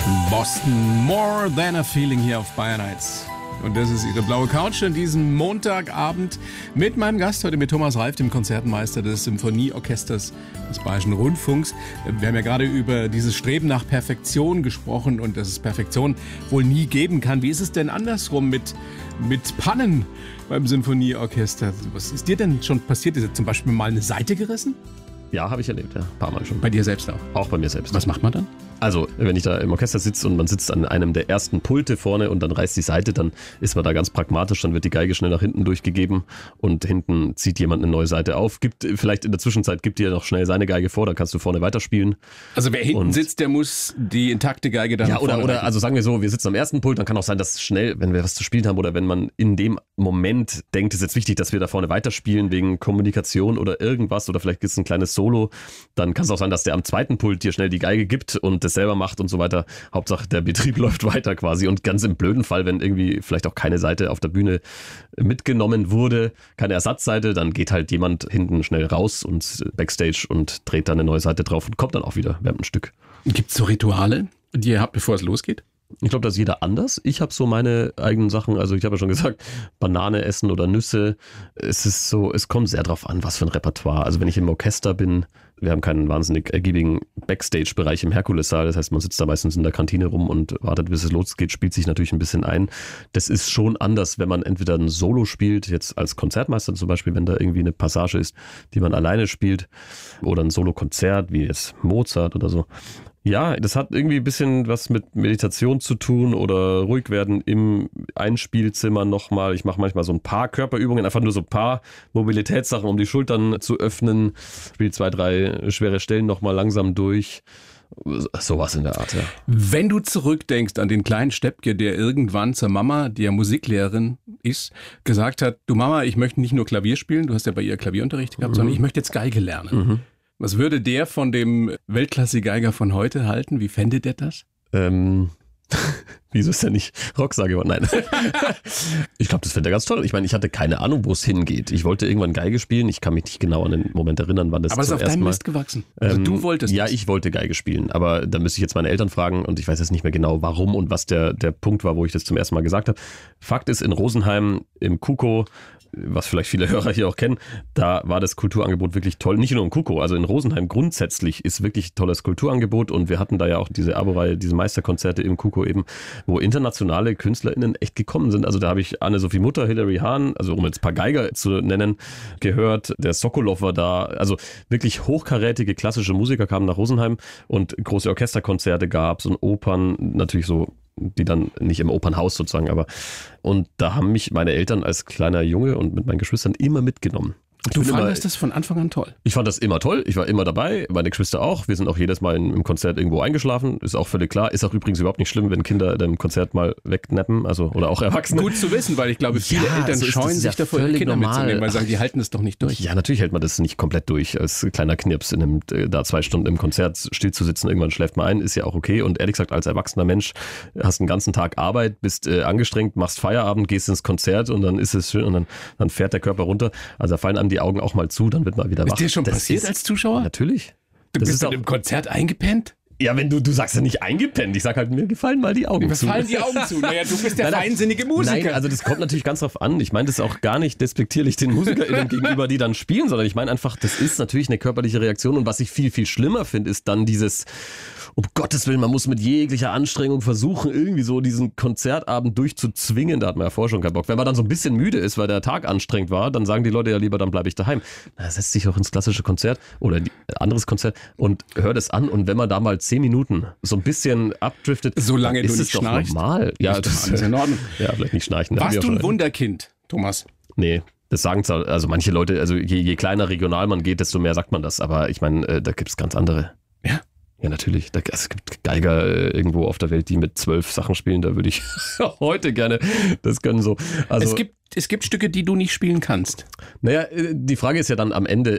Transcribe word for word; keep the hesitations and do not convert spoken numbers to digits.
Boston, More Than a Feeling hier auf Bayern eins. Und das ist Ihre blaue Couch an diesem Montagabend mit meinem Gast heute, mit Thomas Reif, dem Konzertmeister des Symphonieorchesters des Bayerischen Rundfunks. Wir haben ja gerade über dieses Streben nach Perfektion gesprochen und dass es Perfektion wohl nie geben kann. Wie ist es denn andersrum mit, mit Pannen beim Symphonieorchester? Was ist dir denn schon passiert? Ist dir zum Beispiel mal eine Seite gerissen? Ja, habe ich erlebt, ja. Ein paar Mal schon. Bei dir selbst auch? Auch bei mir selbst. Was macht man dann? Also, wenn ich da im Orchester sitze und man sitzt an einem der ersten Pulte vorne und dann reißt die Seite, dann ist man da ganz pragmatisch, dann wird die Geige schnell nach hinten durchgegeben und hinten zieht jemand eine neue Seite auf. Gibt vielleicht in der Zwischenzeit, gibt dir noch schnell seine Geige vor, dann kannst du vorne weiterspielen. Also wer hinten und sitzt, der muss die intakte Geige dann Ja, oder, vorne oder halten. also sagen wir so, wir sitzen am ersten Pult, dann kann auch sein, dass schnell, wenn wir was zu spielen haben oder wenn man in dem Moment denkt, es ist jetzt wichtig, dass wir da vorne weiterspielen wegen Kommunikation oder irgendwas oder vielleicht gibt es ein kleines Solo, dann kann es auch sein, dass der am zweiten Pult dir schnell die Geige gibt und das selber macht und so weiter. Hauptsache der Betrieb läuft weiter quasi und ganz im blöden Fall, wenn irgendwie vielleicht auch keine Seite auf der Bühne mitgenommen wurde, keine Ersatzseite, dann geht halt jemand hinten schnell raus und Backstage und dreht dann eine neue Seite drauf und kommt dann auch wieder während ein Stück. Gibt es so Rituale, die ihr habt, bevor es losgeht? Ich glaube, da ist jeder anders. Ich habe so meine eigenen Sachen, also ich habe ja schon gesagt, Banane essen oder Nüsse. Es ist so, es kommt sehr drauf an, was für ein Repertoire. Also wenn ich im Orchester bin, wir haben keinen wahnsinnig ergiebigen Backstage-Bereich im Herkulessaal, das heißt, man sitzt da meistens in der Kantine rum und wartet, bis es losgeht, spielt sich natürlich ein bisschen ein. Das ist schon anders, wenn man entweder ein Solo spielt, jetzt als Konzertmeister zum Beispiel, wenn da irgendwie eine Passage ist, die man alleine spielt, oder ein Solo-Konzert, wie jetzt Mozart oder so. Ja, das hat irgendwie ein bisschen was mit Meditation zu tun oder ruhig werden im Einspielzimmer nochmal. Ich mache manchmal so ein paar Körperübungen, einfach nur so ein paar Mobilitätssachen, um die Schultern zu öffnen. Spiele zwei, drei schwere Stellen nochmal langsam durch. Sowas in der Art, ja. Wenn du zurückdenkst an den kleinen Steppke, der irgendwann zur Mama, die ja Musiklehrerin ist, gesagt hat, du Mama, ich möchte nicht nur Klavier spielen, du hast ja bei ihr Klavierunterricht gehabt, mhm. sondern ich möchte jetzt Geige lernen. Mhm. Was würde der von dem Weltklasse-Geiger von heute halten? Wie fände der das? Ähm, wieso ist er nicht Rockstar geworden? Nein. Ich glaube, das fände er ganz toll. Ich meine, ich hatte keine Ahnung, wo es hingeht. Ich wollte irgendwann Geige spielen. Ich kann mich nicht genau an den Moment erinnern, wann das aber zum es ist auf ersten deinen Mal... Mist gewachsen. Also ähm, du wolltest Ja, das. ich wollte Geige spielen. Aber da müsste ich jetzt meine Eltern fragen und ich weiß jetzt nicht mehr genau, warum und was der, der Punkt war, wo ich das zum ersten Mal gesagt habe. Fakt ist, in Rosenheim im Kuko, was vielleicht viele Hörer hier auch kennen, da war das Kulturangebot wirklich toll. Nicht nur im Kuko, also in Rosenheim grundsätzlich ist wirklich tolles Kulturangebot und wir hatten da ja auch diese Abo-Reihe, diese Meisterkonzerte im Kuko eben, wo internationale KünstlerInnen echt gekommen sind. Also da habe ich Anne-Sophie Mutter, Hilary Hahn, also um jetzt ein paar Geiger zu nennen, gehört. Der Sokolov war da. Also wirklich hochkarätige klassische Musiker kamen nach Rosenheim und große Orchesterkonzerte gab es und Opern, natürlich so, die dann nicht im Opernhaus sozusagen, aber und da haben mich meine Eltern als kleiner Junge und mit meinen Geschwistern immer mitgenommen. Ich du immer, fandest das von Anfang an toll? Ich fand das immer toll. Ich war immer dabei. Meine Geschwister auch. Wir sind auch jedes Mal im Konzert irgendwo eingeschlafen. Ist auch völlig klar. Ist auch übrigens überhaupt nicht schlimm, wenn Kinder im Konzert mal wegnappen. Also, oder auch Erwachsene. Gut zu wissen, weil ich glaube, viele Ja, Eltern so ist scheuen das sich ja davor, ihre völlig Kinder normal. mitzunehmen, weil sie sagen, die halten das doch nicht durch. Ja, natürlich hält man das nicht komplett durch. Als kleiner Knirps in einem, da zwei Stunden im Konzert still zu sitzen, irgendwann schläft man ein, ist ja auch okay. Und ehrlich gesagt, als erwachsener Mensch hast einen ganzen Tag Arbeit, bist äh, angestrengt, machst Feierabend, gehst ins Konzert und dann ist es schön und dann, dann fährt der Körper runter. Also da fallen einem die Augen auch mal zu, dann wird man wieder wach. Ist dir schon das passiert ist, als Zuschauer? Natürlich. Du Das bist ist bei auch, dem Konzert eingepennt? ja, wenn du, du sagst ja nicht eingepennt. Ich sag halt, mir gefallen mal die Augen Was zu. fallen die Augen zu? Naja, du bist der Nein, nein. feinsinnige Musiker. Nein, also das kommt natürlich ganz drauf an. Ich meine das auch gar nicht despektierlich den MusikerInnen gegenüber, die dann spielen, sondern ich meine einfach, das ist natürlich eine körperliche Reaktion und was ich viel, viel schlimmer finde, ist dann dieses, um Gottes Willen, man muss mit jeglicher Anstrengung versuchen, irgendwie so diesen Konzertabend durchzuzwingen. Da hat man ja vorher schon keinen Bock. Wenn man dann so ein bisschen müde ist, weil der Tag anstrengend war, dann sagen die Leute ja lieber, dann bleibe ich daheim. Na, setzt sich auch ins klassische Konzert oder ein anderes Konzert und hört es an und wenn man da mal zehn Minuten so ein bisschen abdriftet, Solange ist du es nicht doch schnarchst. normal. Ja, das ist in Ordnung. Ja, vielleicht nicht schnarchen. Warst Ja, du ein schon. Wunderkind, Thomas? Nee, das sagen zwar, also manche Leute, also je, je kleiner regional man geht, desto mehr sagt man das. Aber ich meine, äh, da gibt es ganz andere. Ja. Ja, natürlich. Da, es gibt Geiger äh, irgendwo auf der Welt, die mit zwölf Sachen spielen. Da würde ich heute gerne das können so. Also, Es gibt, es gibt Stücke, die du nicht spielen kannst. Naja, die Frage ist ja dann am Ende,